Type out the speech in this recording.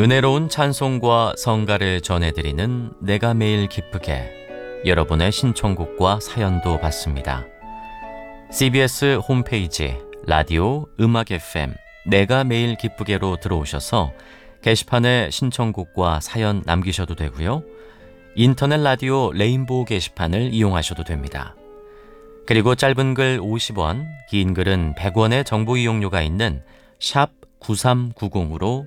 은혜로운 찬송과 성가를 전해드리는 내가 매일 기쁘게, 여러분의 신청곡과 사연도 받습니다. CBS 홈페이지 라디오 음악 FM 내가 매일 기쁘게로 들어오셔서 게시판에 신청곡과 사연 남기셔도 되고요. 인터넷 라디오 레인보우 게시판을 이용하셔도 됩니다. 그리고 짧은 글 50원, 긴 글은 100원의 정보 이용료가 있는 샵 9390으로